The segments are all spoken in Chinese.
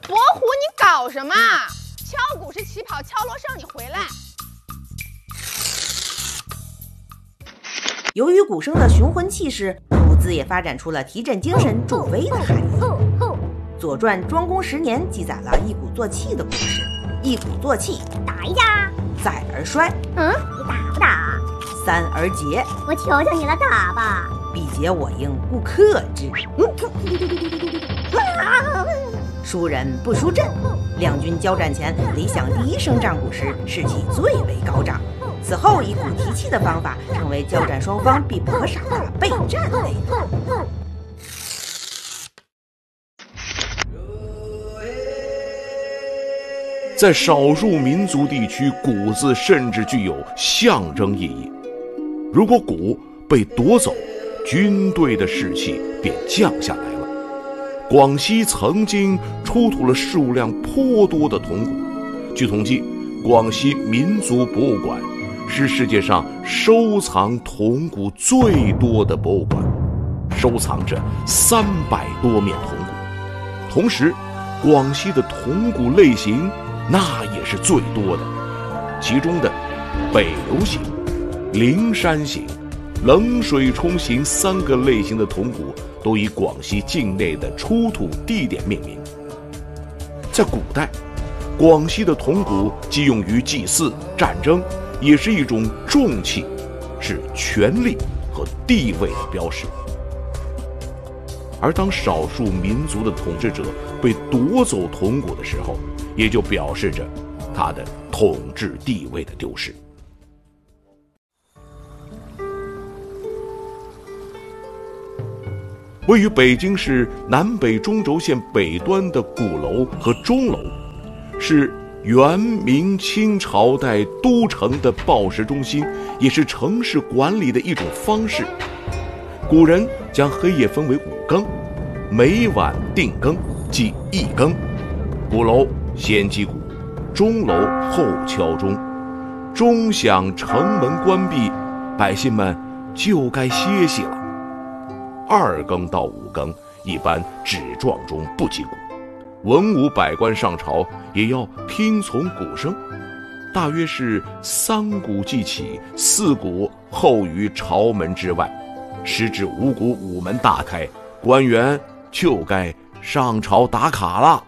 伯虎，你搞什么？敲鼓是起跑，敲锣声你回来。 由于鼓声的雄浑气势，鼓字也发展出了提振精神、助威的含义。《左传》庄公10年记载了一鼓作气的故事。一鼓作气， 打一架， 再而衰。 你打不打？ 三而竭， 我求求你了，打吧。 必竭我应，故克之。输人不输阵。两军交战前，得响第一声战鼓时，士气最为高涨。此后，以鼓提气的方法成为交战双方必不可少的备战类。 在少数民族地区，鼓字甚至具有象征意义。如果鼓被夺走，军队的士气便降下来了。广西曾经出土了数量颇多的铜鼓。据统计，广西民族博物馆是世界上收藏铜鼓最多的博物馆，收藏着300多面铜鼓。同时，广西的铜鼓类型那也是最多的，其中的北流型、灵山型、冷水冲型3个类型的铜鼓都以广西境内的出土地点命名。在古代，广西的铜鼓既用于祭祀、战争，也是一种重器，是权力和地位的标识。而当少数民族的统治者被夺走铜鼓的时候，也就表示着他的统治地位的丢失。位于北京市南北中轴线北端的鼓楼和钟楼，是元明清朝代都城的报时中心，也是城市管理的一种方式。古人将黑夜分为5更，每晚定更，即1更。鼓楼先击鼓，钟楼后敲钟，钟响城门关闭，百姓们就该歇息了。2更到5更，一般只撞钟不击鼓，文武百官上朝也要听从鼓声，大约是3鼓即起，4鼓候于朝门之外，时至5鼓午门大开，官员就该上朝打卡了。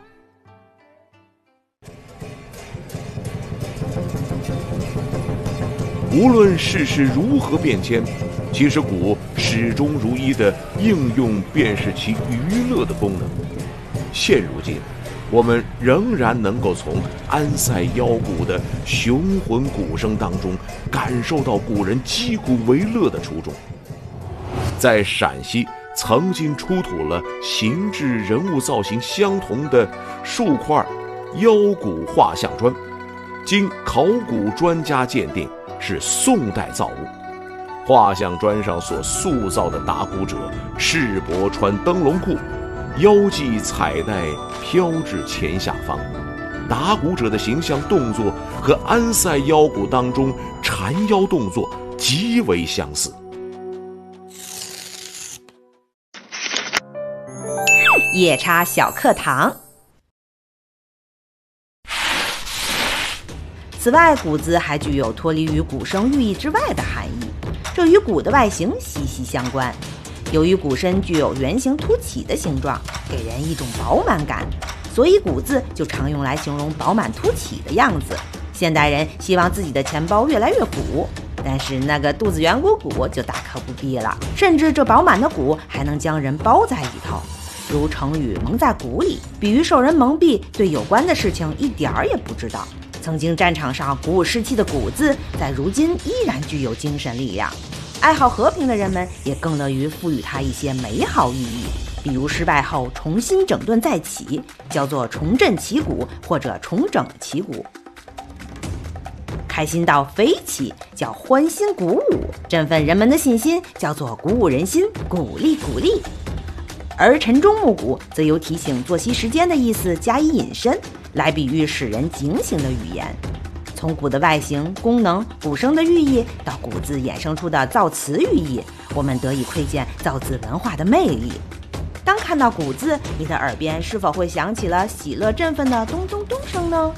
无论世事如何变迁，其实鼓始终如一的应用便是其娱乐的功能。现如今，我们仍然能够从安塞腰鼓的雄浑鼓声当中感受到古人击鼓为乐的初衷。在陕西曾经出土了形制人物造型相同的数块腰鼓画像砖，经考古专家鉴定是宋代造物。画像砖上所塑造的打鼓者赤膊穿灯笼裤，腰系彩带飘至前下方，打鼓者的形象动作和安塞腰鼓当中缠腰动作极为相似。 夜叉小课堂。此外，鼓字还具有脱离于鼓声寓意之外的含义，这与鼓的外形息息相关。由于鼓身具有圆形凸起的形状，给人一种饱满感，所以鼓字就常用来形容饱满凸起的样子。现代人希望自己的钱包越来越鼓，但是那个肚子圆鼓鼓就大可不必了，甚至这饱满的鼓还能将人包在里头。如成语蒙在鼓里，比喻受人蒙蔽，对有关的事情一点儿也不知道。曾经战场上鼓舞士气的鼓字，在如今依然具有精神力量。爱好和平的人们也更乐于赋予它一些美好寓意，比如失败后重新整顿再起，叫做重振旗鼓或者重整旗鼓。开心到飞起，叫欢欣鼓舞，振奋人们的信心，叫做鼓舞人心，鼓励鼓励。而晨钟暮鼓则由提醒作息时间的意思加以引申，来比喻使人警醒的语言。从鼓的外形、功能、鼓声的寓意到鼓字衍生出的造词寓意，我们得以窥见造字文化的魅力。 当看到谷字，你的耳边是否会响起了喜乐振奋的咚咚咚声呢？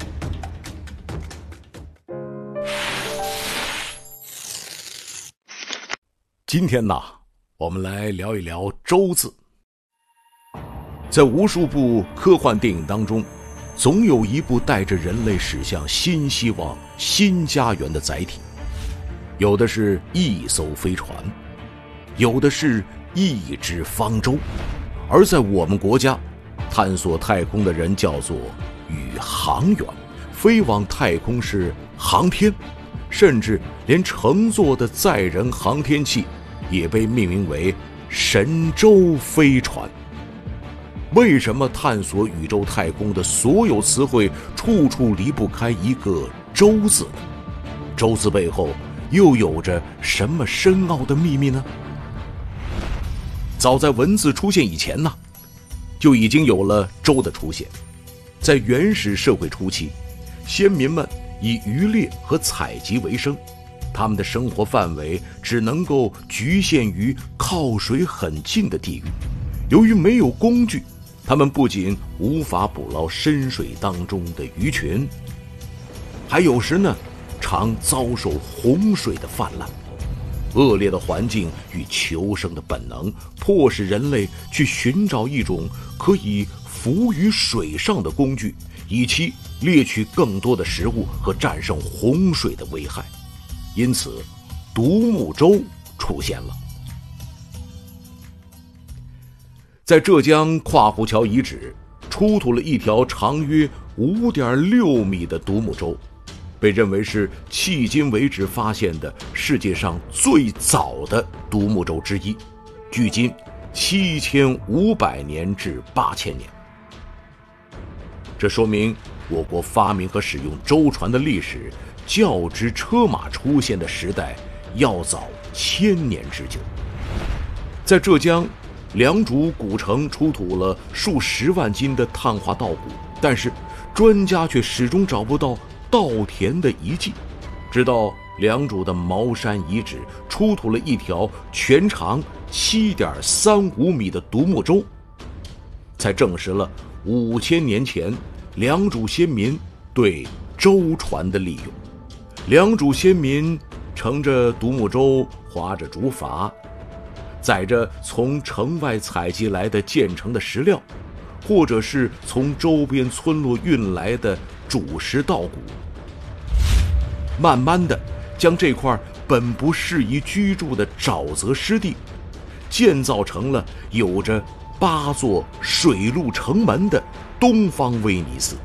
今天呢，我们来聊一聊舟字。在无数部科幻电影当中，总有一部带着人类驶向新希望、新家园的载体，有的是一艘飞船，有的是一只方舟，而在我们国家，探索太空的人叫做宇航员，飞往太空是航天，甚至连乘坐的载人航天器也被命名为神舟飞船。为什么探索宇宙太空的所有词汇处处离不开一个舟字呢？舟字背后又有着什么深奥的秘密呢？早在文字出现以前呢，就已经有了舟的出现。在原始社会初期，先民们以渔猎和采集为生，他们的生活范围只能够局限于靠水很近的地域。由于没有工具，他们不仅无法捕捞深水当中的鱼群，还有时呢，常遭受洪水的泛滥。恶劣的环境与求生的本能，迫使人类去寻找一种可以浮于水上的工具，以期猎取更多的食物和战胜洪水的危害。因此，独木舟出现了。在浙江跨湖桥遗址出土了一条长约 5.6 米的独木舟，被认为是迄今为止发现的世界上最早的独木舟之一，距今7500年至8000年。这说明我国发明和使用舟船的历史较之车马出现的时代要早1000年之久。在浙江良渚古城出土了数十万斤的碳化稻谷，但是专家却始终找不到稻田的遗迹。直到良渚的茅山遗址出土了一条全长 7.35 米的独木舟，才证实了5000年前良渚先民对舟船的利用。良渚先民乘着独木舟，划着竹筏，载着从城外采集来的建成的石料，或者是从周边村落运来的主食稻谷，慢慢的将这块本不适宜居住的沼泽湿地建造成了有着8座水陆城门的东方威尼斯。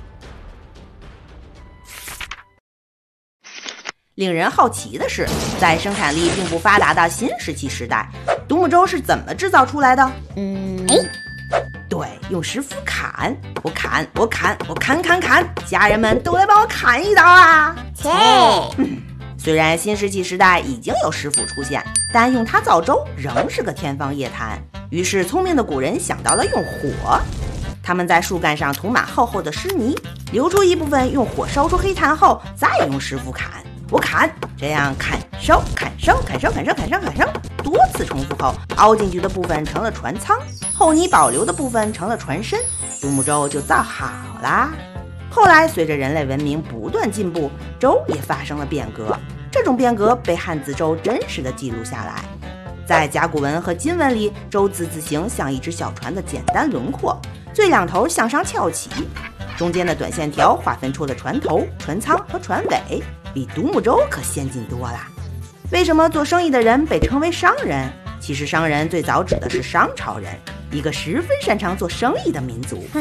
令人好奇的是，在生产力并不发达的新石器时代，独木舟是怎么制造出来的？对，用石斧砍，我砍，家人们都来帮我砍一刀啊！虽然新石器时代已经有石斧出现，但用它造舟仍是个天方夜谭。于是聪明的古人想到了用火，他们在树干上涂满厚厚的湿泥，留出一部分用火烧出黑炭后，再用石斧砍，我砍，这样砍烧，多次重复后，凹进去的部分成了船舱，厚泥保留的部分成了船身，独木舟就造好啦。后来随着人类文明不断进步，舟也发生了变革，这种变革被汉字舟真实的记录下来。在甲骨文和金文里，舟字字形像一只小船的简单轮廓，最两头向上翘起，中间的短线条划分出了船头、船舱和船尾，比独木舟可先进多了。为什么做生意的人被称为商人？其实商人最早指的是商朝人，一个十分擅长做生意的民族。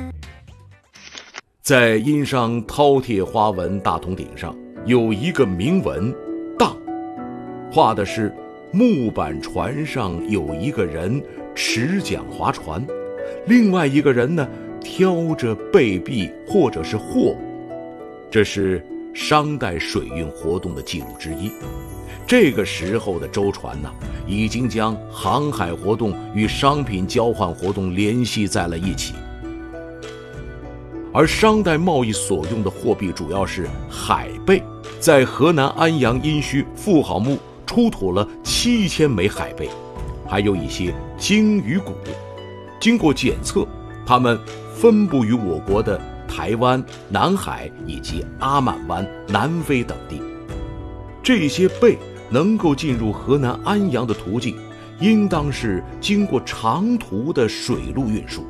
在殷商饕餮花纹大铜鼎上有一个铭文“荡”，画的是木板船上有一个人持桨划船，另外一个人呢挑着贝币或者是货物，这是商代水运活动的记录之一。这个时候的舟船呢，已经将航海活动与商品交换活动联系在了一起。而商代贸易所用的货币主要是海贝，在河南安阳殷墟妇好墓出土了7000枚海贝，还有一些鲸鱼骨。 经过检测，它们分布于我国的台湾、南海以及阿满湾、南非等地。这些贝能够进入河南安阳的途径，应当是经过长途的水路运输。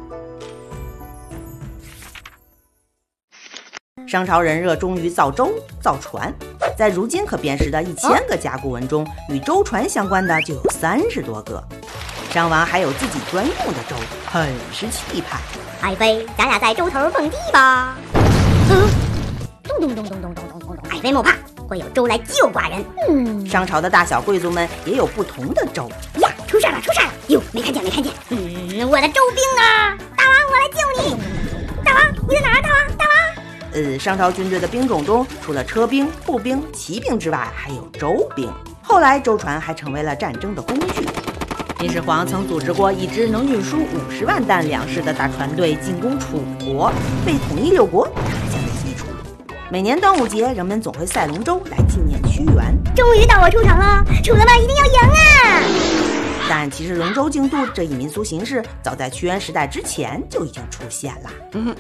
商朝人热衷于造舟、造船，在如今可辨识的1000个甲骨文中，与舟船相关的就有30多个。商王还有自己专用的舟，很是气派。 爱妃，咱俩在舟头蹦迪吧。咚咚咚咚咚咚咚咚咚，爱妃莫怕，会有舟来救寡人。 商朝的大小贵族们也有不同的舟。 呀，出事了，出事了！哟，没看见。我的舟兵呢？大王，我来救你。大王，你在哪儿？大王。 商朝军队的兵种中，除了车兵、步兵、骑兵之外，还有舟兵。后来，舟船还成为了战争的工具。秦始皇曾组织过一支能运输50万担粮食的大船队进攻楚国，为统一六国打下了基础。每年端午节，人们总会赛龙舟来纪念屈原。 终于到我出场了，楚国们一定要赢啊！ 但其实龙舟竞渡这一民俗形式，早在屈原时代之前就已经出现了。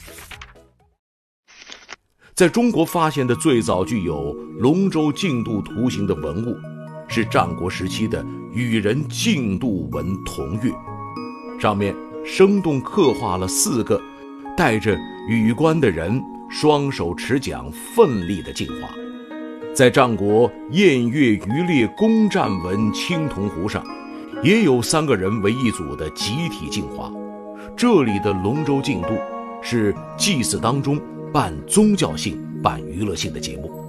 在中国发现的最早具有龙舟竞渡图形的文物，是战国时期的羽人竞渡纹铜钺，上面生动刻画了4个戴着羽冠的人双手持桨奋力的进化。在战国偃月渔猎攻占纹青铜壶上，也有3个人为一组的集体进化。这里的龙舟竞渡是祭祀当中半宗教性半娱乐性的节目。